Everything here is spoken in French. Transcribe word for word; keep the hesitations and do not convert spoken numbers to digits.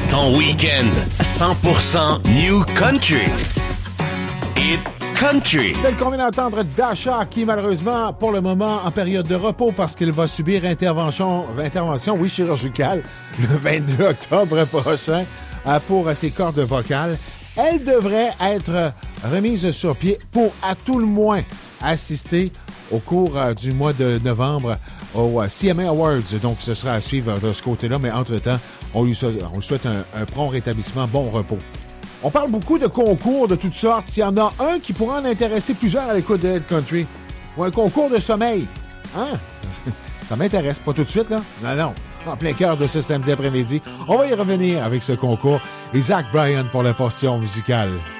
Ton week-end cent pour cent New Country. Hit Country. Celle qu'on vient d'entendre Dasha, qui malheureusement, pour le moment, en période de repos parce qu'il va subir intervention, intervention, oui, chirurgicale, le vingt-deux octobre prochain euh, pour ses cordes vocales. Elle devrait être remise sur pied pour, à tout le moins, assister au cours euh, du mois de novembre au euh, C M A Awards. Donc, ce sera à suivre de ce côté-là, mais entre-temps, on lui souhaite, on lui souhaite un, un prompt rétablissement, bon repos. On parle beaucoup de concours de toutes sortes. Il y en a un qui pourra en intéresser plusieurs à l'écoute de Hit Country. Ou un concours de sommeil. Hein? Ça, ça m'intéresse pas tout de suite, là. Non, non. En plein cœur de ce samedi après-midi, on va y revenir avec ce concours. Et Zach Bryan pour la portion musicale.